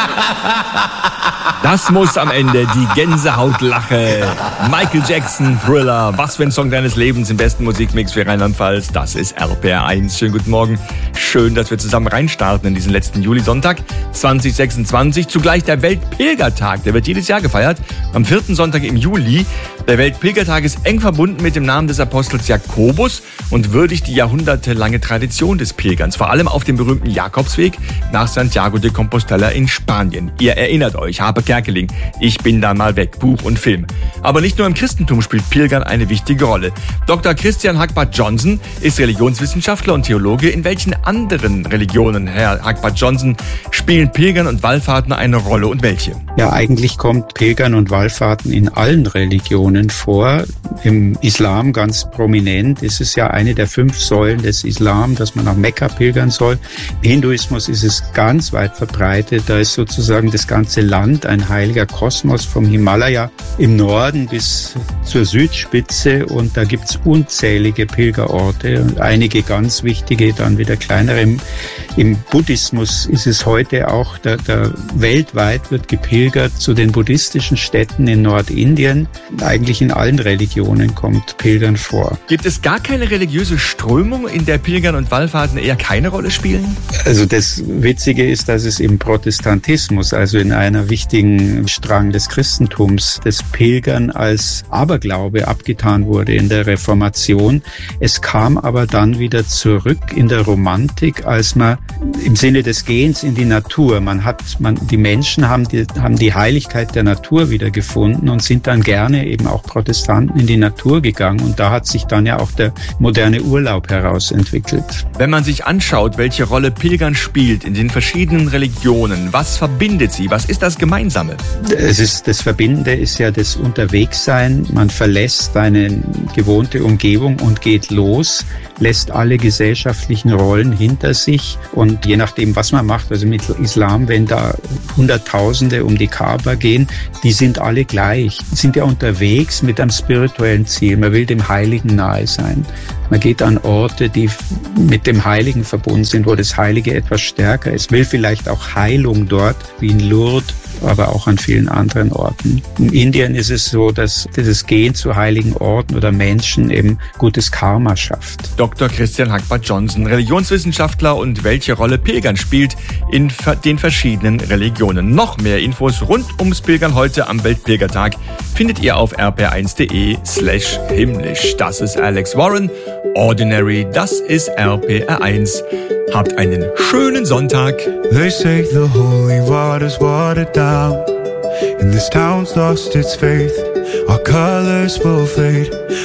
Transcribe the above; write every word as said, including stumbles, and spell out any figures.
Das muss am Ende die Gänsehautlache. Michael Jackson, Thriller, was für ein Song deines Lebens im besten Musikmix für Rheinland-Pfalz. Das ist R P R eins. Schönen guten Morgen. Schön, dass wir zusammen reinstarten in diesen letzten Juli-Sonntag zwanzig sechsundzwanzig. Zugleich der Weltpilgertag. Der wird jedes Jahr gefeiert. Am vierten Sonntag im Juli. Der Weltpilgertag ist eng verbunden mit dem Namen des Apostels Jakobus und würdigt die jahrhundertelange Tradition des Pilgerns. Vor allem auf dem berühmten Jakobsweg nach Santiago de Compostela in Spanien. Ihr erinnert euch, Habe Kerkeling, Ich bin da mal weg, Buch und Film. Aber nicht nur im Christentum spielt Pilgern eine wichtige Rolle. Doktor Christian Hagbart-Johnson ist Religionswissenschaftler und Theologe. In welchen anderen Religionen, Herr Hagbart-Johnson, spielen Pilgern und Wallfahrten eine Rolle und welche? Ja, eigentlich kommt Pilgern und Wallfahrten in allen Religionen vor. Im Islam ganz prominent ist es ja eine der fünf Säulen des Islam, dass man nach Mekka pilgern soll. Im Hinduismus ist es ganz weit verbreitet. Da ist sozusagen das ganze Land ein heiliger Kosmos vom Himalaya im Norden bis zur Südspitze und da gibt's unzählige Pilgerorte und einige ganz wichtige, dann wieder kleinere. Im, im Buddhismus ist es heute auch, da, da weltweit wird gepilgert zu den buddhistischen Städten in Nordindien. Eigentlich in allen Religionen kommt Pilgern vor. Gibt es gar keine religiöse Strömung, in der Pilgern und Wallfahrten eher keine Rolle spielen? Also das Witzige ist, dass es im Protestantismus, also in einer wichtigen Strang des Christentums, das Pilgern als Aberglaube abgetan wurde in der Reformation. Es kam aber dann wieder zurück in der Romantik, als man im Sinne des Gehens in die Natur, man hat, man, die Menschen haben die, haben die Heiligkeit der Natur wieder gefunden und sind dann gerne eben auch Protestanten in die Natur gegangen und da hat sich dann ja auch der moderne Urlaub herausentwickelt. Wenn man sich anschaut, welche Rolle Pilgern spielt in den verschiedenen Religionen, was verbindet sie? Was ist das Gemeinsame? Es ist, das Verbindende ist ja das Unterwegssein. Man verlässt seine gewohnte Umgebung und geht los, lässt alle gesellschaftlichen Rollen hinter sich und je nachdem, was man macht, also mit Islam, wenn da Hunderttausende um die Kaaba gehen, die sind alle gleich, sind ja unterwegs mit einem spirituellen Ziel. Man will dem Heiligen nahe sein. Man geht an Orte, die mit dem Heiligen verbunden sind, wo das Heilige etwas stärker ist. Will vielleicht auch Heilung dort, wie in Lourdes, aber auch an vielen anderen Orten. In Indien ist es so, dass dieses Gehen zu heiligen Orten oder Menschen eben gutes Karma schafft. Doktor Christian Hagbart-Johnson, Religionswissenschaftler und welche Rolle Pilgern spielt in den verschiedenen Religionen. Noch mehr Infos rund ums Pilgern heute am Weltpilgertag findet ihr auf r p r eins punkt d e slash himmlisch. Das ist Alex Warren. Ordinary, das ist R P R eins. Habt einen schönen Sonntag. They say the holy water's watered down, and this town's lost its faith. Our colors will fade.